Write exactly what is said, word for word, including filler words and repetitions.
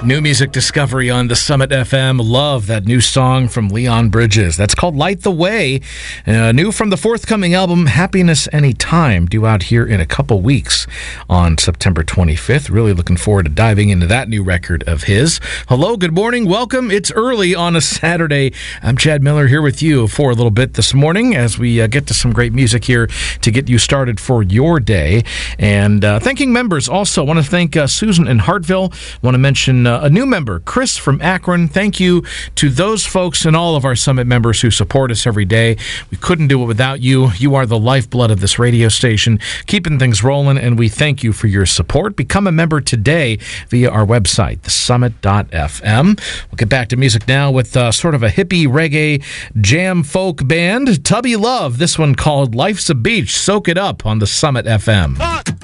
New music discovery on the Summit F M. Love that new song from Leon Bridges. That's called Light the Way. Uh, new from the forthcoming album, Happiness Anytime, due out here in a couple weeks on September twenty-fifth. Really looking forward to diving into that new record of his. Hello, good morning, welcome. It's early on a Saturday. I'm Chad Miller here with you for a little bit this morning as we uh, get to some great music here to get you started for your day. And uh, thanking members also. I want to thank uh, Susan in Hartville. I want to mention uh, a new member, Chris from Akron. Thank you to those folks and all of our Summit members who support us every day. We couldn't do it without you. You are the lifeblood of this radio station, keeping things rolling, and we thank you for your support. Become a member today via our website, the summit dot f m. We'll get back to music now with uh, sort of a hippie reggae jam folk band, Tubby Love. This one called Life's a Beach. Soak it up on the Summit F M. Uh.